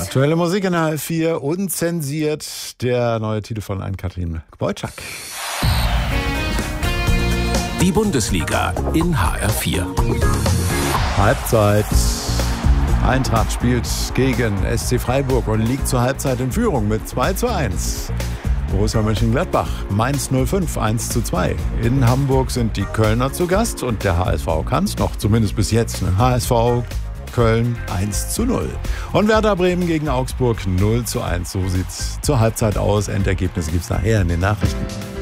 Aktuelle Musik in HR4, unzensiert. Der neue Titel von Ann-Kathrin Wojcik. Die Bundesliga in HR4. Halbzeit. Eintracht spielt gegen SC Freiburg und liegt zur Halbzeit in Führung mit 2:1. Borussia Mönchengladbach, Mainz 05, 1:2. In Hamburg sind die Kölner zu Gast und der HSV kann es noch, zumindest bis jetzt. HSV Köln 1:0. Und Werder Bremen gegen Augsburg 0:1. So sieht's zur Halbzeit aus. Endergebnisse gibt's nachher in den Nachrichten.